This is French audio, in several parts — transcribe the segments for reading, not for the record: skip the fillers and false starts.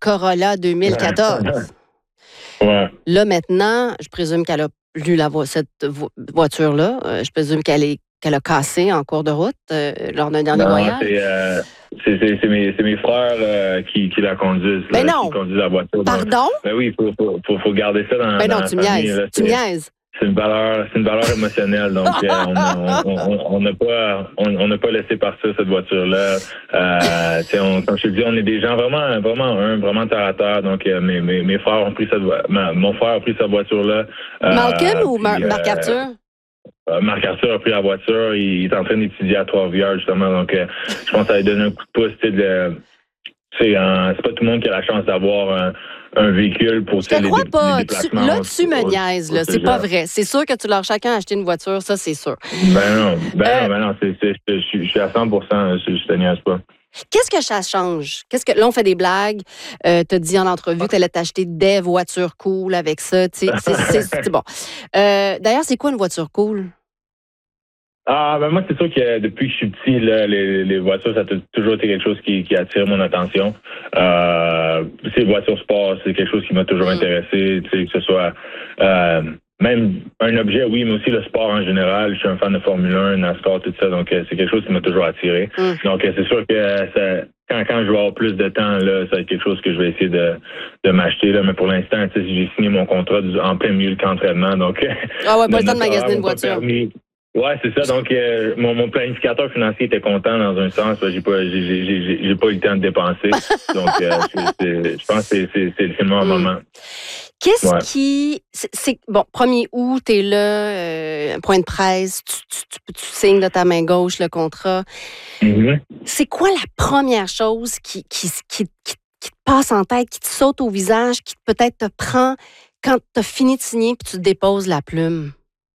Corolla 2014. Ouais. Là, maintenant, je présume qu'elle a lu cette voiture-là. Je présume qu'elle a cassé en cours de route lors d'un dernier voyage. C'est mes frères qui la conduisent. Ben là, non. qui conduisent la voiture. Pardon? Ben oui, faut garder ça dans, Ben dans non, la tu famille. niaises. Là, tu niaises. C'est une valeur émotionnelle. Donc, on n'a pas laissé partir cette voiture-là. Comme je te dis, on est des gens vraiment terre à terre. Donc, mes frères ont pris mon frère a pris cette voiture-là. Malcolm ou Marc Arthur? Marc Arthur a pris la voiture. Il est en train d'étudier à Trois-Rivières, justement. Donc, je pense que ça va donner un coup de pouce. C'est pas tout le monde qui a la chance d'avoir un véhicule pour Je te crois pas. les déplacements. Là, tu me niaises. Là. C'est pas vrai. C'est sûr que tu leur chacun acheté une voiture. Ça, c'est sûr. Ben non. Je suis à 100%. Je te niaise pas. Qu'est-ce que ça change? Là, on fait des blagues. T'as dit en entrevue que tu allais t'acheter des voitures cool avec ça. C'est bon. D'ailleurs, c'est quoi une voiture cool? Moi, c'est sûr que depuis que je suis petit, là, les voitures, ça a toujours été quelque chose qui attire mon attention. Les voitures sport, c'est quelque chose qui m'a toujours intéressé, que ce soit même un objet, oui, mais aussi le sport en général. Je suis un fan de Formule 1, NASCAR, tout ça, donc c'est quelque chose qui m'a toujours attiré. Donc, c'est sûr que quand je vais avoir plus de temps, là, ça va être quelque chose que je vais essayer de m'acheter. Là, mais pour l'instant, j'ai signé mon contrat en plein milieu de l'entraînement. Donc, pas le temps de magasiner une voiture. Ouais, c'est ça. Donc, mon planificateur financier était content dans un sens. J'ai pas eu le temps de dépenser. Donc, je pense que c'est le moment moment. Qu'est-ce qui... Bon, 1er août, t'es là, point de presse, tu signes de ta main gauche le contrat. C'est quoi la première chose qui te passe en tête, qui te saute au visage, qui peut-être te prend quand t'as fini de signer puis tu déposes la plume?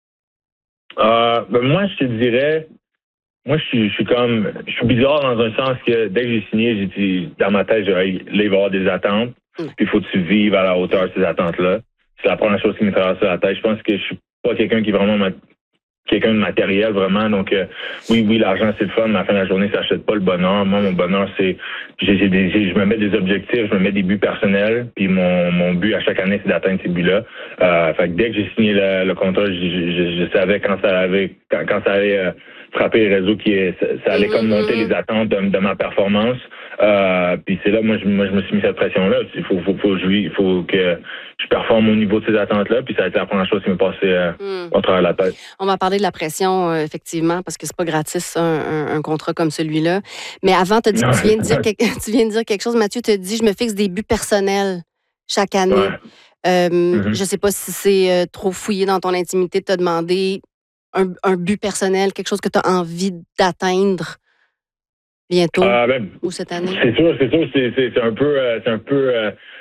Moi, je te dirais, je suis bizarre dans un sens que dès que j'ai signé, j'ai dit, dans ma tête, là, il va y avoir des attentes, puis il faut que tu vives à la hauteur de ces attentes-là. C'est la première chose qui me traverse la tête. Je pense que je suis pas quelqu'un qui est vraiment quelqu'un de matériel, vraiment. Donc, oui, l'argent, c'est le fun, mais à la fin de la journée, ça n'achète pas le bonheur. Moi, mon bonheur, c'est... je me mets des objectifs, je me mets des buts personnels, puis mon but à chaque année, c'est d'atteindre ces buts-là. Fait que dès que j'ai signé le contrat, je savais quand ça allait frapper les réseaux, ça allait comme monter les attentes de ma performance. Puis c'est là, moi, je me suis mis cette pression-là. Il faut que je performe au niveau de ces attentes-là, puis ça a été la première chose qui m'est passée au travers de la tête. On va parler de la pression, effectivement, parce que c'est pas gratis, un contrat comme celui-là. Mais avant, tu viens de dire quelque chose, Mathieu, tu as dit, je me fixe des buts personnels chaque année. Ouais. Je sais pas si c'est trop fouillé dans ton intimité de te demander un but personnel, quelque chose que tu as envie d'atteindre bientôt ou cette année. C'est sûr, c'est un peu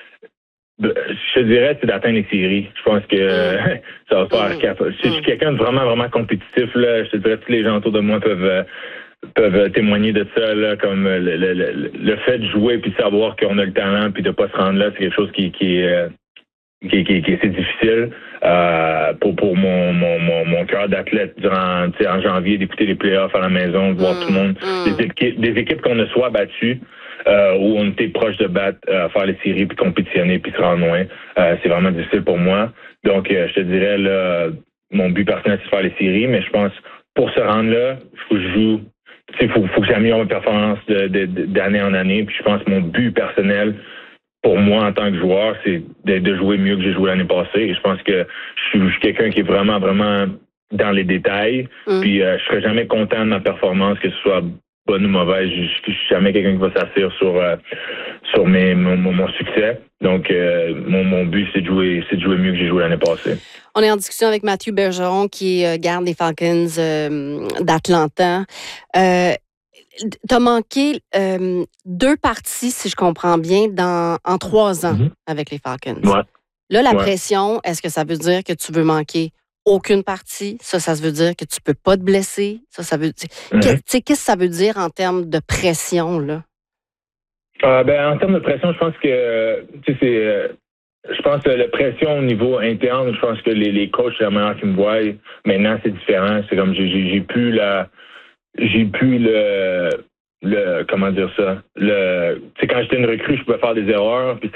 je te dirais, c'est d'atteindre les séries. Je pense que ça va faire je suis quelqu'un de vraiment, vraiment compétitif. Là. Je te dirais, tous les gens autour de moi peuvent témoigner de ça, là, comme le fait de jouer puis de savoir qu'on a le talent puis de pas se rendre là, c'est quelque chose qui est assez difficile pour mon cœur d'athlète en janvier, d'écouter les playoffs à la maison, de voir tout le monde. Des équipes qu'on a soit battues où on était proche de battre, faire les séries, puis compétitionner, puis se rendre loin. C'est vraiment difficile pour moi. Donc, je te dirais, là, mon but personnel, c'est de faire les séries, mais je pense, pour se rendre là, il faut que je joue. Il faut que j'améliore ma performance d'année en année. Puis je pense que mon but personnel, pour moi, en tant que joueur, c'est de jouer mieux que j'ai joué l'année passée. Et je pense que je suis quelqu'un qui est vraiment, vraiment dans les détails. Puis je serai jamais content de ma performance, que ce soit bonne ou mauvaise. Je suis jamais quelqu'un qui va s'asseoir sur mon succès. Donc, mon but, c'est de jouer mieux que j'ai joué l'année passée. On est en discussion avec Mathieu Bergeron, qui garde les Falcons d'Atlanta. T'as manqué 2 parties, si je comprends bien, en 3 ans avec les Falcons. Ouais. Là, la pression, est-ce que ça veut dire que tu veux manquer aucune partie? Ça veut dire que tu peux pas te blesser? Ça veut dire... Qu'est-ce que ça veut dire en termes de pression, là? En termes de pression, je pense que je pense que la pression au niveau interne, je pense que les coachs, c'est la manière qu'ils me voient. Maintenant, c'est différent. C'est comme j'ai plus le comment dire ça? Quand j'étais une recrue, je pouvais faire des erreurs. Puis